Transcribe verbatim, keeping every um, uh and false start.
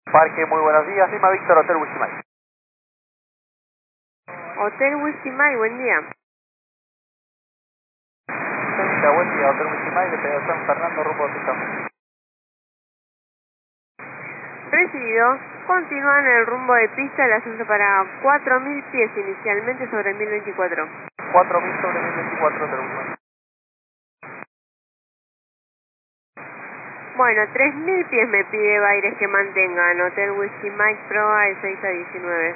Parque, muy buenos días. Lima Víctor, Hotel Whisky Mike. Hotel Whisky Mike, buen día. Señorita, buen día. Hotel Whisky Mike, de Pedro San Fernando, rumbo a Tucumán. Recibido. Continúa en el rumbo de pista el ascenso para cuatro mil pies inicialmente sobre mil veinticuatro. cuatro mil sobre mil veinticuatro, Hotel Whisky Mike. Bueno, tres mil pies me pide Baires que mantengan. Hotel Whisky Mike, proa de seis a diecinueve.